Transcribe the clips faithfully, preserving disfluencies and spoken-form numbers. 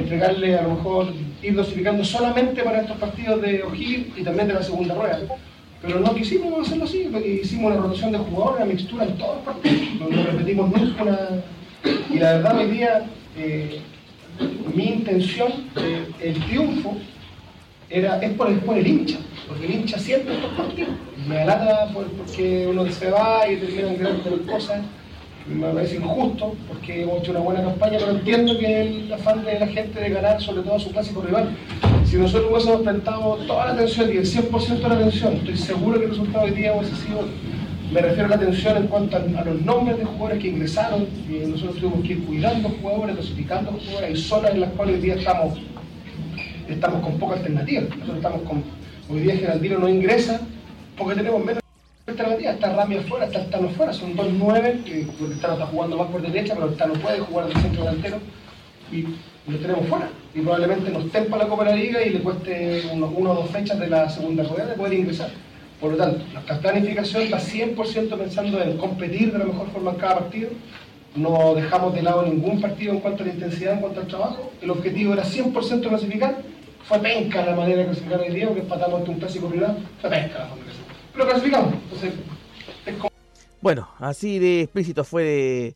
entregarle a lo mejor, ir dosificando solamente para estos partidos de O'Higgins y también de la segunda rueda. Pero no quisimos hacerlo así, hicimos una rotación de jugadores, una mixtura en todos los partidos, no, no repetimos nunca una... Y la verdad hoy día, eh, mi intención, eh, el triunfo, era, es por el, por el hincha, porque el hincha siente estos partidos. Me alata por, porque uno se va y terminan grandes cosas, me parece injusto, porque hemos hecho una buena campaña, pero entiendo que el afán de la gente de ganar, sobre todo a su clásico rival. Si nosotros hubiésemos prestado toda la atención y el cien por ciento de la atención, estoy seguro que el resultado hoy día hubiese sido, me refiero a la atención en cuanto a, a los nombres de jugadores que ingresaron, y nosotros tuvimos que ir cuidando jugadores, dosificando jugadores, hay zonas en las cuales hoy día estamos, estamos con poca alternativa. Nosotros estamos con, hoy día Geraldino no ingresa porque tenemos menos alternativa, está Rami afuera, está Tano afuera, son dos nueve, que porque Tano está jugando más por derecha, pero Tano puede jugar en el centro delantero, y lo tenemos fuera, y probablemente nos tempa la Copa de la Liga y le cueste unos, una o dos fechas de la segunda rueda de poder ingresar. Por lo tanto, nuestra planificación está cien por ciento pensando en competir de la mejor forma en cada partido, no dejamos de lado ningún partido en cuanto a la intensidad, en cuanto al trabajo, el objetivo era cien por ciento clasificar, fue penca la manera de clasificar hoy día, porque empatamos ante un clásico rival, fue penca la forma de clasificar. Pero clasificamos, entonces es como... Bueno, así de explícito fue de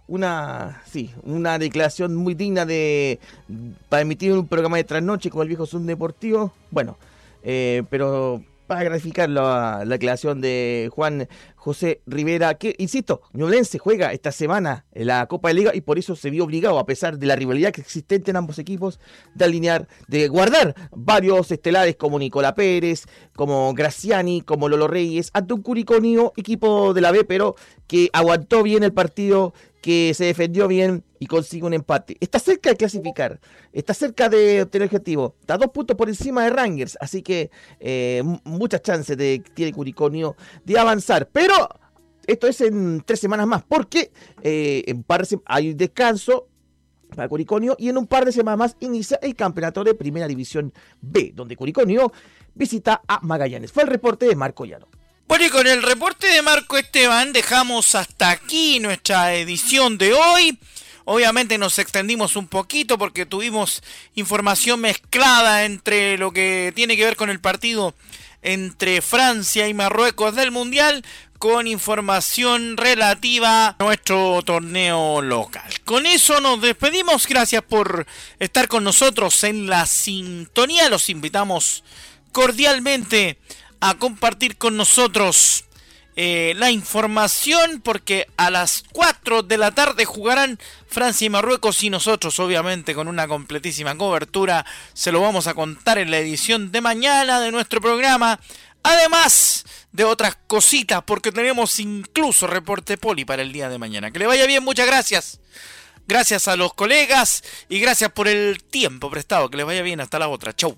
una, sí, una declaración muy digna de para emitir un programa de trasnoche con el viejo Zoom Deportivo. Bueno, eh, pero para graficar la, la declaración de Juan José Rivera, que, insisto, Ñublense juega esta semana en la Copa de Liga y por eso se vio obligado, a pesar de la rivalidad que existente en ambos equipos, de alinear, de guardar varios estelares como Nicolás Pérez, como Graciani, como Lolo Reyes, ante un Curicó equipo de la B, pero que aguantó bien el partido, que se defendió bien y consigue un empate. Está cerca de clasificar, está cerca de obtener objetivo, está a dos puntos por encima de Rangers, así que eh, muchas chances de, tiene Curicó de avanzar, pero esto es en tres semanas más, porque eh, en par de hay un descanso para Curicó y en un par de semanas más inicia el campeonato de Primera División B, donde Curicó visita a Magallanes. Fue el reporte de Marco Llano. Bueno, y con el reporte de Marco Esteban dejamos hasta aquí nuestra edición de hoy. Obviamente nos extendimos un poquito porque tuvimos información mezclada entre lo que tiene que ver con el partido entre Francia y Marruecos del Mundial, con información relativa a nuestro torneo local. Con eso nos despedimos. Gracias por estar con nosotros en la sintonía. Los invitamos cordialmente a compartir con nosotros eh, la información, porque a las cuatro de la tarde jugarán Francia y Marruecos, y nosotros obviamente con una completísima cobertura se lo vamos a contar en la edición de mañana de nuestro programa, además de otras cositas, porque tenemos incluso reporte poli para el día de mañana. Que le vaya bien, muchas gracias. Gracias a los colegas y gracias por el tiempo prestado. Que les vaya bien, hasta la otra. Chau.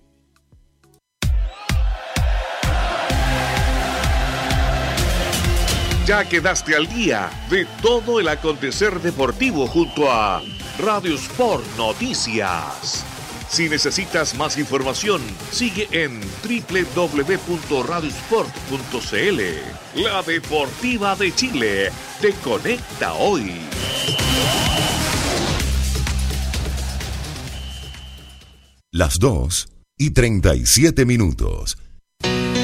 Ya quedaste al día de todo el acontecer deportivo junto a Radio Sport Noticias. Si necesitas más información, sigue en doble u doble u doble u punto radio sport punto c l. La Deportiva de Chile te conecta hoy. Las dos y treinta y siete minutos.